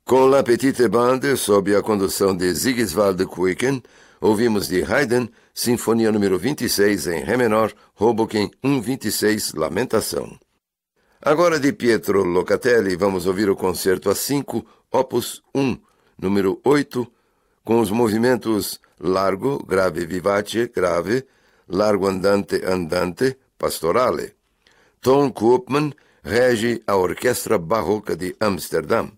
Com La Petite Bande, sob a condução de Sigiswald Kuiken, ouvimos de Haydn, Sinfonia número 26 em Ré menor, Hoboken 126, Lamentação. Agora de Pietro Locatelli, vamos ouvir o Concerto A5, Opus 1, número 8, com os movimentos Largo, Grave Vivace, Grave, Largo Andante, Andante, Pastorale. Ton Koopman rege a Orquestra Barroca de Amsterdam.